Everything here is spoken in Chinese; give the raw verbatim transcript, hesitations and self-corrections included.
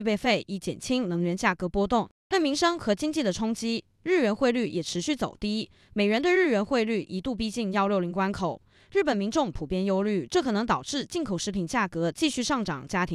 备费，以减轻能源价格波动。对民生和经济的冲击，日元汇率也持续走低，美元对日元汇率一度逼近一六零关口。日本民众普遍忧虑，这可能导致进口食品价格继续上涨，家庭